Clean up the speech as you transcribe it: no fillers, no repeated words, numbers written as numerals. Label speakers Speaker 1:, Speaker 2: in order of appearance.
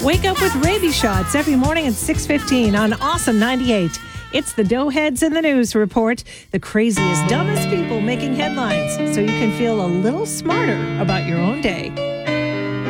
Speaker 1: Wake up with rabies shots every morning at 6:15 on Awesome 98. It's the Doughheads in the News report. The craziest, dumbest people making headlines so you can feel a little smarter about your own day.